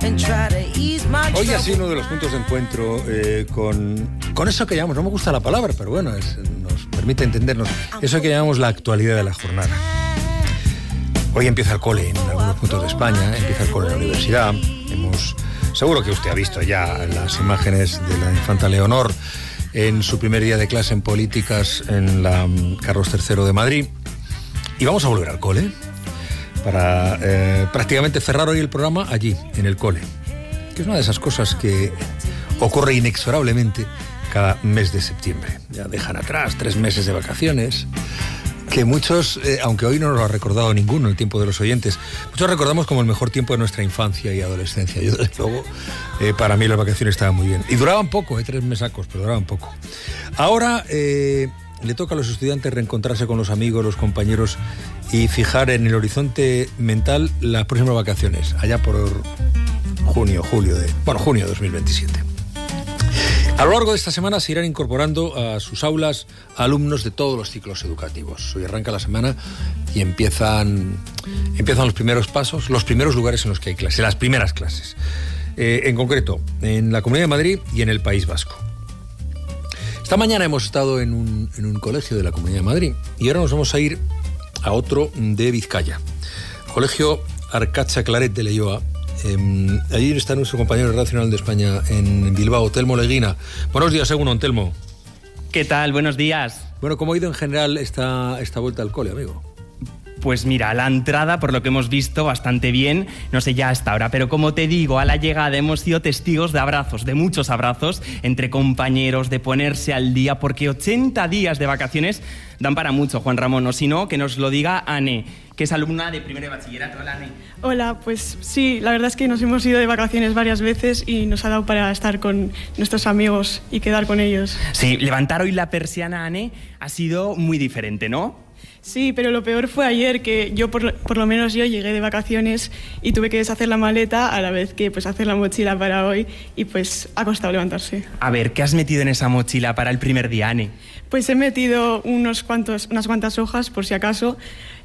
Hoy ha sido uno de los puntos de encuentro con eso que llamamos, no me gusta la palabra, pero bueno, nos permite entendernos, eso que llamamos la actualidad de la jornada. Hoy empieza el cole en algunos puntos de España, empieza el cole en la universidad. Seguro que usted ha visto ya las imágenes de la infanta Leonor en su primer día de clase en políticas en la Carlos III de Madrid. Y vamos a volver al cole para prácticamente cerrar hoy el programa allí, en el cole, que es una de esas cosas que ocurre inexorablemente cada mes de septiembre. Ya dejan atrás 3 meses de vacaciones, que muchos, aunque hoy no lo ha recordado ninguno en el tiempo de los oyentes, muchos recordamos como el mejor tiempo de nuestra infancia y adolescencia. Yo, desde luego, para mí las vacaciones estaban muy bien. Y duraban poco, 3 mesacos, pero duraban poco. Ahora le toca a los estudiantes reencontrarse con los amigos, los compañeros y fijar en el horizonte mental las próximas vacaciones, allá por junio de 2027. A lo largo de esta semana se irán incorporando a sus aulas alumnos de todos los ciclos educativos. Hoy arranca la semana y empiezan los primeros pasos, los primeros lugares en los que hay clases, las primeras clases. En concreto, en la Comunidad de Madrid y en el País Vasco. Esta mañana hemos estado en un colegio de la Comunidad de Madrid y ahora nos vamos a ir a otro de Vizcaya. Colegio Arcacha Claret de Leioa. Allí está nuestro compañero nacional de España en Bilbao, Telmo Leguina. Buenos días, Egunon, Telmo. ¿Qué tal? Buenos días. Bueno, ¿cómo ha ido en general esta vuelta al cole, amigo? Pues mira, la entrada, por lo que hemos visto, bastante bien, no sé ya hasta ahora, pero como te digo, a la llegada hemos sido testigos de abrazos, de muchos abrazos entre compañeros, de ponerse al día, porque 80 días de vacaciones dan para mucho, Juan Ramón, o si no, que nos lo diga Ane, que es alumna de primero de bachillerato. Hola, Ane. Hola, pues sí, la verdad es que nos hemos ido de vacaciones varias veces y nos ha dado para estar con nuestros amigos y quedar con ellos. Sí, levantar hoy la persiana, Ane, ha sido muy diferente, ¿no? Sí, pero lo peor fue ayer, que yo, por lo menos yo, llegué de vacaciones y tuve que deshacer la maleta a la vez que pues hacer la mochila para hoy y pues ha costado levantarse. A ver, ¿qué has metido en esa mochila para el primer día, Ane? Pues he metido unas cuantas hojas, por si acaso,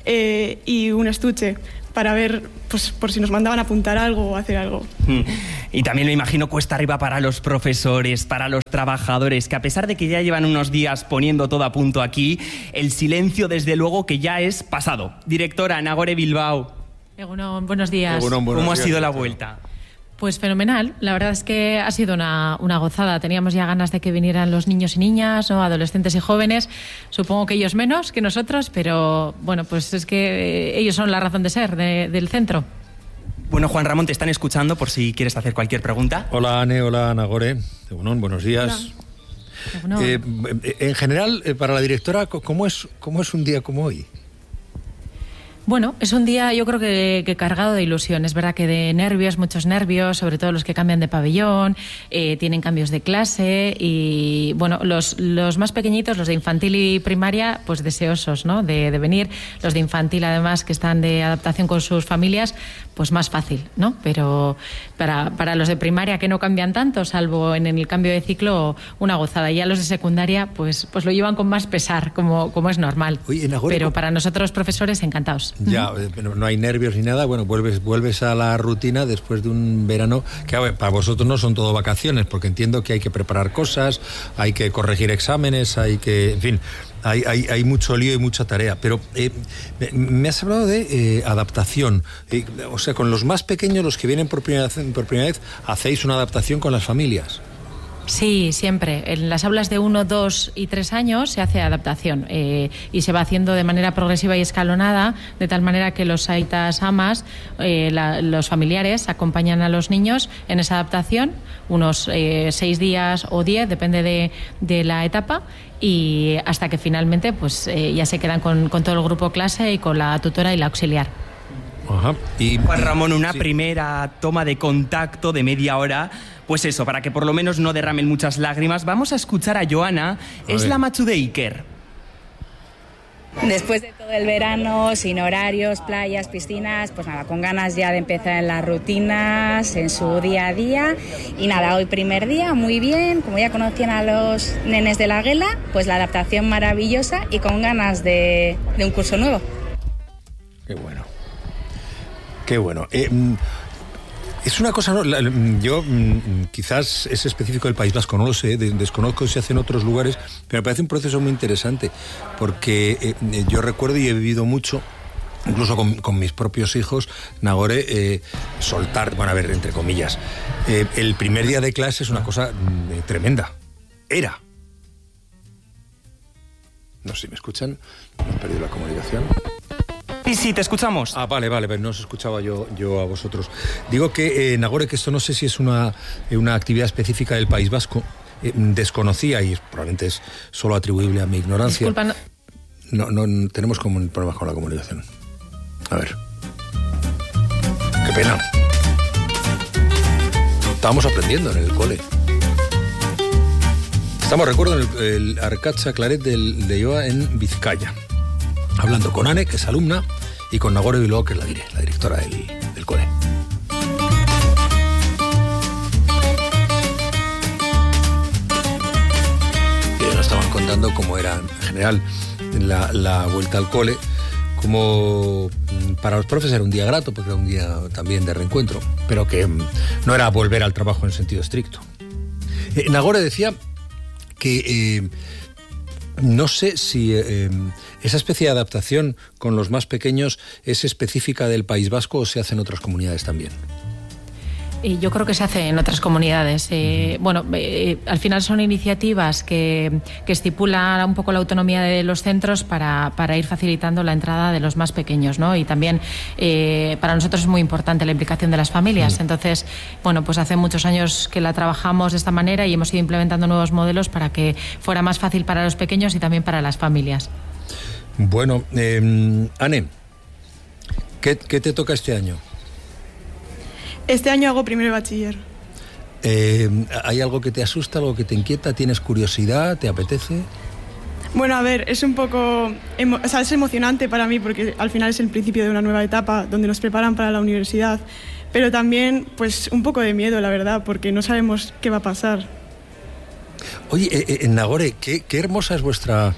y un estuche para ver, pues por si nos mandaban a apuntar algo o hacer algo. Y también me imagino cuesta arriba para los profesores, para los trabajadores, que a pesar de que ya llevan unos días poniendo todo a punto aquí, el silencio desde luego que ya es pasado. Directora, Nagore Bilbao. Egunon, buenos días. Egunon, buenos ¿Cómo días, ha sido la vuelta? Pues fenomenal, la verdad es que ha sido una gozada. Teníamos ya ganas de que vinieran los niños y niñas, ¿no? Adolescentes y jóvenes, supongo que ellos menos que nosotros, pero bueno, pues es que ellos son la razón de ser del centro. Bueno, Juan Ramón, te están escuchando por si quieres hacer cualquier pregunta. Hola, Ane, hola, Nagore. Egunon, buenos días. En general, para la directora, ¿cómo es un día como hoy? Bueno, es un día yo creo que cargado de ilusión. Es verdad que de nervios, muchos nervios, sobre todo los que cambian de pabellón, tienen cambios de clase y, bueno, los más pequeñitos, los de infantil y primaria, pues deseosos, ¿no? de venir. Los de infantil, además, que están de adaptación con sus familias, pues más fácil, ¿no? Pero para los de primaria, que no cambian tanto, salvo en el cambio de ciclo, una gozada. Y ya los de secundaria, pues lo llevan con más pesar, como es normal. Oye, Nagore, pero para nosotros, profesores, encantados. Ya, no hay nervios ni nada. Bueno, vuelves a la rutina después de un verano que para vosotros no son todo vacaciones, porque entiendo que hay que preparar cosas, hay que corregir exámenes, hay que, en fin, hay mucho lío y mucha tarea. Pero me has hablado de adaptación. O sea, con los más pequeños, los que vienen por primera vez, hacéis una adaptación con las familias. Sí, siempre. En las aulas de 1, 2 y 3 años se hace adaptación y se va haciendo de manera progresiva y escalonada, de tal manera que los aitas amas, los familiares, acompañan a los niños en esa adaptación, unos 6 días o 10, depende de la etapa, y hasta que finalmente pues ya se quedan con todo el grupo clase y con la tutora y la auxiliar. Ajá. Juan Ramón, una primera toma de contacto de media hora. Pues eso, para que por lo menos no derramen muchas lágrimas, vamos a escuchar a Joana, es la machu de Iker. Después de todo el verano, sin horarios, playas, piscinas, pues nada, con ganas ya de empezar en las rutinas, en su día a día. Y nada, hoy primer día, muy bien, como ya conocían a los nenes de la Guela, pues la adaptación maravillosa y con ganas de un curso nuevo. Qué bueno. Qué bueno. Es una cosa, yo quizás es específico del País Vasco, no lo sé, desconozco si se hace en otros lugares, pero me parece un proceso muy interesante, porque yo recuerdo y he vivido mucho, incluso con mis propios hijos, Nagore, soltar, bueno, a ver, entre comillas, el primer día de clase es una cosa tremenda. Era. No sé si me escuchan, hemos perdido la comunicación. Sí, te escuchamos. Ah, vale, pero no os escuchaba yo a vosotros. Digo que, Nagore, que esto no sé si es una actividad específica del País Vasco, desconocía y probablemente es solo atribuible a mi ignorancia. Disculpa, no tenemos como un problema con la comunicación. A ver. Qué pena. Estábamos aprendiendo en el cole. Estamos, recuerdo, en el Arcatxa Claret de Lloa en Vizcaya. Hablando con Ane, que es alumna, y con Nagore Bilbao, que es la directora del cole. Y nos estaban contando cómo era en general la vuelta al cole, como para los profes era un día grato, porque era un día también de reencuentro, pero que no era volver al trabajo en sentido estricto. Nagore decía que no sé si esa especie de adaptación con los más pequeños es específica del País Vasco o se hace en otras comunidades también. Yo creo que se hace en otras comunidades. Al final son iniciativas que estipulan un poco la autonomía de los centros para ir facilitando la entrada de los más pequeños, ¿no? Y también para nosotros es muy importante la implicación de las familias. Entonces, pues hace muchos años que la trabajamos de esta manera y hemos ido implementando nuevos modelos para que fuera más fácil para los pequeños y también para las familias. Bueno, Ane, ¿qué te toca este año? Este año hago primero de bachiller. ¿Hay algo que te asusta, algo que te inquieta? ¿Tienes curiosidad? ¿Te apetece? Bueno, a ver, es un poco... es emocionante para mí porque al final es el principio de una nueva etapa donde nos preparan para la universidad, pero también pues un poco de miedo, la verdad, porque no sabemos qué va a pasar. Oye, Nagore, qué hermosa es vuestra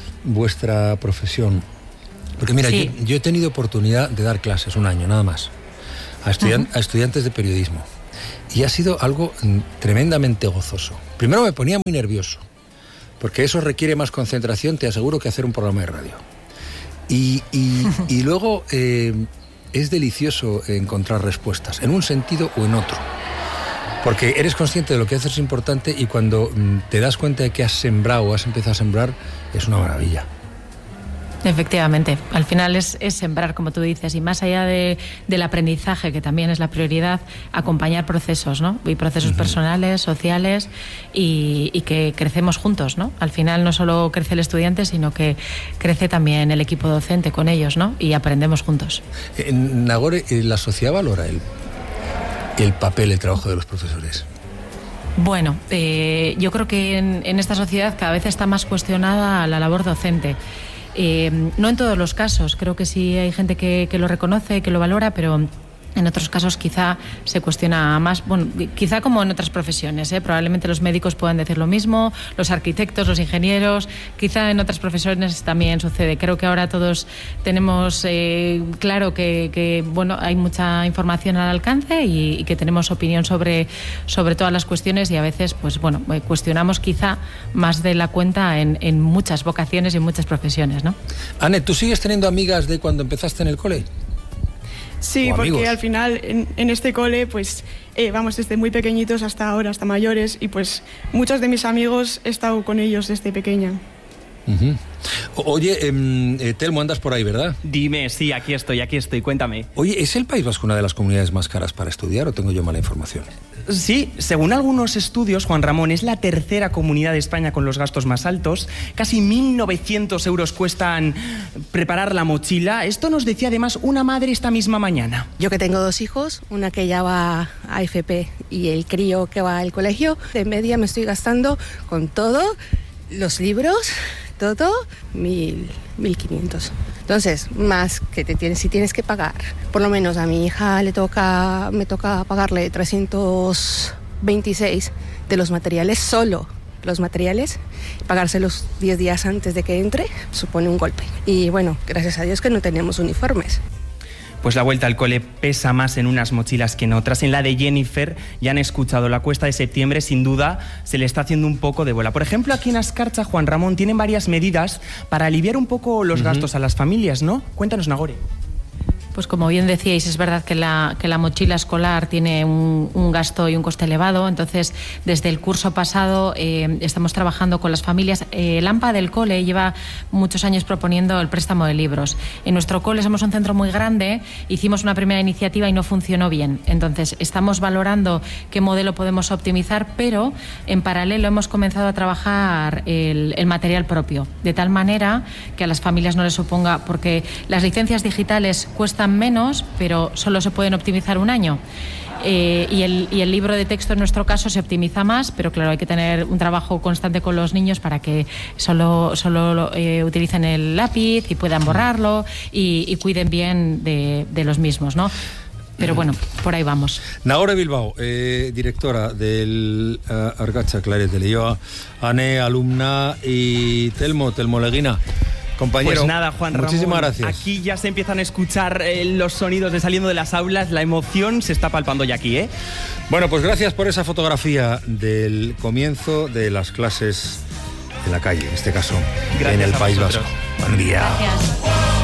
profesión. Porque mira, sí. yo he tenido oportunidad de dar clases un año, nada más. A estudiantes de periodismo. Y ha sido algo tremendamente gozoso. Primero me ponía muy nervioso, porque eso requiere más concentración, te aseguro, que hacer un programa de radio. Y luego es delicioso encontrar respuestas, en un sentido o en otro. Porque eres consciente de lo que haces es importante y cuando te das cuenta de que has sembrado o has empezado a sembrar, es una maravilla. Efectivamente, al final es sembrar, como tú dices, y más allá del aprendizaje, que también es la prioridad, acompañar procesos, ¿no? Y procesos personales, sociales, y que crecemos juntos, ¿no? Al final no solo crece el estudiante, sino que crece también el equipo docente con ellos, ¿no? Y aprendemos juntos. Nagore, ¿la sociedad valora el papel, el trabajo de los profesores? Bueno, yo creo que en esta sociedad cada vez está más cuestionada la labor docente. No en todos los casos, creo que sí hay gente que lo reconoce, que lo valora, pero en otros casos quizá se cuestiona más, quizá como en otras profesiones, probablemente los médicos puedan decir lo mismo, los arquitectos, los ingenieros, quizá en otras profesiones también sucede. Creo que ahora todos tenemos claro que hay mucha información al alcance y que tenemos opinión sobre todas las cuestiones y a veces cuestionamos quizá más de la cuenta en muchas vocaciones y en muchas profesiones, ¿no? Ane, ¿tú sigues teniendo amigas de cuando empezaste en el cole? Sí, porque al final en este cole pues vamos desde muy pequeñitos hasta ahora, hasta mayores, y pues muchos de mis amigos he estado con ellos desde pequeña. Oye, Telmo, andas por ahí, ¿verdad? Dime, sí, aquí estoy, cuéntame. Oye, ¿es el País Vasco una de las comunidades más caras para estudiar o tengo yo mala información? Sí, según algunos estudios, Juan Ramón, es la tercera comunidad de España con los gastos más altos. Casi 1.900 euros cuestan preparar la mochila. Esto nos decía además una madre esta misma mañana. Yo que tengo 2 hijos, una que ya va a FP y el crío que va al colegio, de media me estoy gastando con todo, los libros, todo, 1.500. Entonces, más que si tienes que pagar, por lo menos a mi hija me toca pagarle 326 de los materiales, solo los materiales, pagárselos 10 días antes de que entre, supone un golpe. Y bueno, gracias a Dios que no tenemos uniformes. pues la vuelta al cole pesa más en unas mochilas que en otras. En la de Jennifer, ya han escuchado, la cuesta de septiembre sin duda se le está haciendo un poco de bola. Por ejemplo, aquí en Azkartza, Juan Ramón, tienen varias medidas para aliviar un poco los gastos a las familias, ¿no? Cuéntanos, Nagore. Pues como bien decíais, es verdad que la mochila escolar tiene un gasto y un coste elevado. Entonces, desde el curso pasado estamos trabajando con las familias. El AMPA del cole lleva muchos años proponiendo el préstamo de libros. En nuestro cole somos un centro muy grande, hicimos una primera iniciativa y no funcionó bien. Entonces, estamos valorando qué modelo podemos optimizar, pero en paralelo hemos comenzado a trabajar el material propio, de tal manera que a las familias no les suponga, porque las licencias digitales cuestan menos, pero solo se pueden optimizar un año. Y el libro de texto en nuestro caso se optimiza más, pero claro, hay que tener un trabajo constante con los niños para que solo utilicen el lápiz y puedan borrarlo y cuiden bien de los mismos, ¿no? Pero bueno, por ahí vamos. Nagore Bilbao, directora del Argatza Claret de Leioa, Ane, alumna, y Telmo Leguina, compañero. Pues nada, Juan Ramón, muchísimas gracias. Aquí ya se empiezan a escuchar los sonidos de saliendo de las aulas, la emoción se está palpando ya aquí, ¿eh? Bueno, pues gracias por esa fotografía del comienzo de las clases en la calle, en este caso, gracias en el País Vasco. Buen día. Gracias.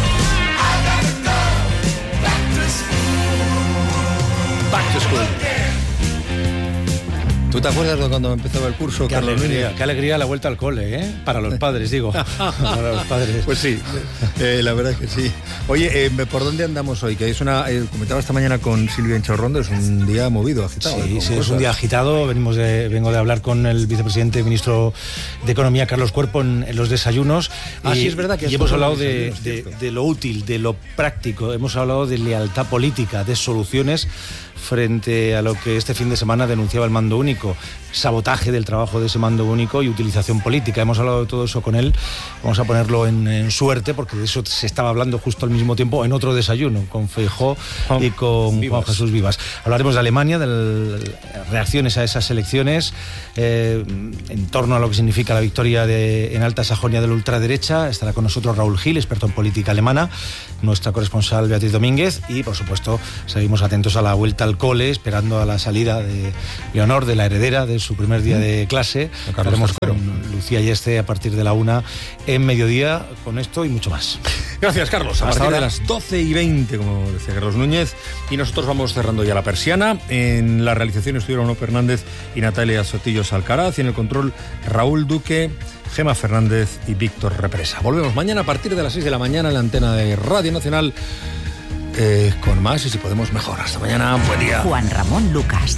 Back to school. ¿Tú te acuerdas de cuando empezaba el curso, Carlos Núñez? Qué alegría la vuelta al cole, ¿eh? Para los padres, digo. Para los padres. Pues sí, la verdad es que sí. Oye, ¿por dónde andamos hoy? Que es comentaba esta mañana con Silvia Enchorrondo, es un día movido, agitado. Sí, es un día agitado. Vengo de hablar con el vicepresidente, ministro de Economía, Carlos Cuerpo, en los desayunos. Sí, es verdad que y hemos hablado de lo útil, de lo práctico. Hemos hablado de lealtad política, de soluciones frente a lo que este fin de semana denunciaba el mando único, sabotaje del trabajo de ese mando único y utilización política. Hemos hablado de todo eso con él, vamos a ponerlo en suerte, porque de eso se estaba hablando justo al mismo tiempo en otro desayuno, con Feijóo y con Juan Jesús Vivas. Hablaremos de Alemania, de reacciones a esas elecciones, en torno a lo que significa la victoria en Alta Sajonia de la ultraderecha. Estará con nosotros Raúl Gil, experto en política alemana, nuestra corresponsal Beatriz Domínguez, y por supuesto seguimos atentos a la vuelta al cole, esperando a la salida de Leonor, de la heredera, de su primer día de clase. Estaremos con Lucía Yeste a partir de la 1 en mediodía con esto y mucho más. Gracias, Carlos. A Hasta partir ahora. de las 12:20, como decía Carlos Núñez, y nosotros vamos cerrando ya la persiana. En la realización estuvieron Lope Hernández y Natalia Sotillos Alcaraz, y en el control Raúl Duque, Gema Fernández y Víctor Represa. Volvemos mañana a partir de las 6 de la mañana en la antena de Radio Nacional, con más y si podemos mejor. Hasta mañana, buen día. Juan Ramón Lucas.